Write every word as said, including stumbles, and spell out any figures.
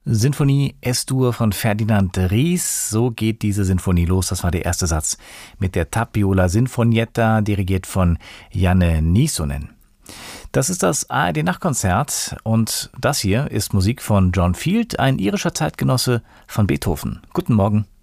Sinfonie S-Dur von Ferdinand Ries. So geht diese Sinfonie los. Das war der erste Satz mit der Tapiola Sinfonietta, dirigiert von Janne Nysönen. Das ist das A R D-Nachtkonzert und das hier ist Musik von John Field, ein irischer Zeitgenosse von Beethoven. Guten Morgen.